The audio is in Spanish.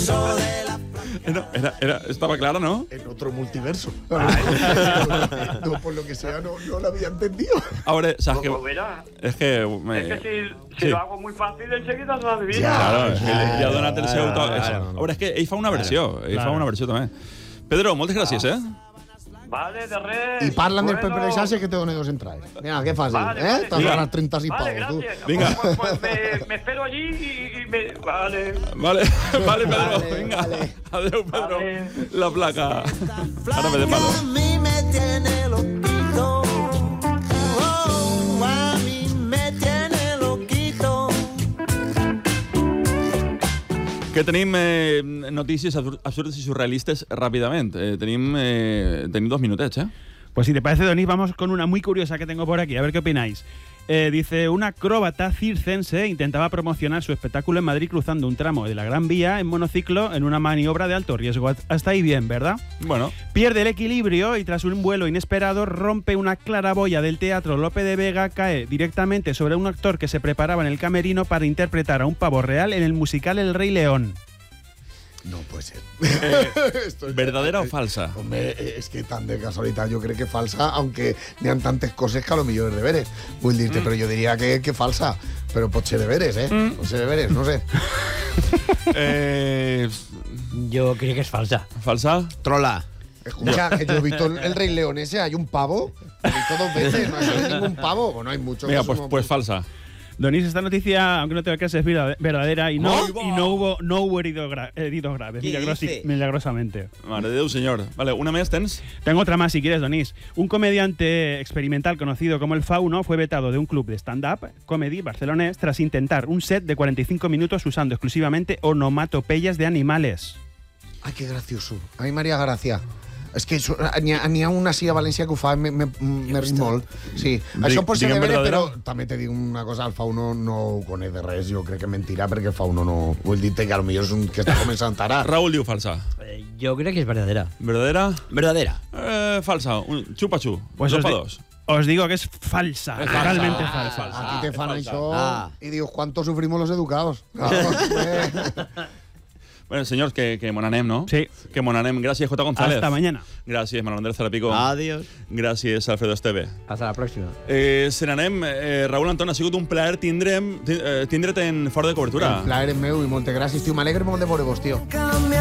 Estaba clara, ¿no? En otro multiverso. No, por lo que sea, no lo había entendido. Ahora, ¿sabes qué? Pues mira, Es que... es que si lo hago muy fácil, enseguida se lo adivina. Claro, és que ja ha donat el seu to. Ahora, és que ell fa una versió. Ell fa una versió, també. Pedro, moltes gràcies, Vale, de res. Y parlan del Pepe Sánchez que te donen 2 entradas. Mira, qué fácil, Vale. Te vas a ganar 30 y Vale, pavos, tú. gracias. Venga. Pues me espero allí y me... Vale. Vale, Pedro, vinga. Adéu, Pedro. Vale. La placa. Ara me de palo. A mí me tiene loquito. Oh, a mí me tiene loquito. Que tenim notícies absurdes y surrealistes ràpidament. Tenim 2 minutets, Pues si te parece, Donis, vamos con una muy curiosa que tengo por aquí, a ver qué opináis. Dice, una acróbata circense intentaba promocionar su espectáculo en Madrid cruzando un tramo de la Gran Vía en monociclo en una maniobra de alto riesgo. Hasta ahí bien, ¿verdad? Bueno. Pierde el equilibrio y tras un vuelo inesperado rompe una claraboya del Teatro Lope de Vega, cae directamente sobre un actor que se preparaba en el camerino para interpretar a un pavo real en el musical El Rey León. No puede ser. ¿Verdadera o falsa? Hombre, es que tan de casualidad yo creo que falsa, aunque n'hi ha tantes coses que a lo millor es deberes. Vull dir-te, però jo diria que falsa. Però pot ser deberes, Pot ser deberes, no sé. Yo creo que es falsa. ¿Falsa? Trola. Escucha, que yo he visto el Rey León ese, hay un pavo. Lo he visto 2 veces, no hay ningún pavo. Bueno, hay muchos. Venga, pues falsa. Donis, esta noticia, aunque no te creas, es verdadera y no hubo heridos graves, milagrosamente. Mare de Déu, senyor. Vale, una més tens? Tengo otra más si quieres, Donis. Un comediante experimental conocido como el Fauno fue vetado de un club de stand-up comedy barcelonés tras intentar un set de 45 minutos usando exclusivamente onomatopeyas de animales. Ay, qué gracioso. A mi Maria Gracia. És que n'hi ha una així a València que ho fa, m'he rit molt. Sí, això pot ser deberes, però també te dic una cosa, el Fauno no ho coneix de res, jo crec que mentira, perquè el Fauno no... Vull dir-te que potser és un que està començant ara. Raúl diu falsa. Yo creo que es verdadera. ¿Verdadera? Verdadera. Falsa. Chupa-chu. Pues os digo que es falsa. Es Realmente falsa. falsa. Aquí te fan això y dius, ¿cuánto sufrimos los educados? Bueno, señores, que mon anem, ¿no? Sí. Que mon anem. Gracias, J. González. Hasta mañana. Gracias, Manuel Andrés Zarapico. Adiós. Gràcies, Alfredo Esteve. Hasta la próxima. Se n'anem. Raúl Anton, ha sigut un plaer tindre't en Fora de Cobertura. El plaer és meu i moltes gràcies, tio. M'alegre molt de veure-vos, tio.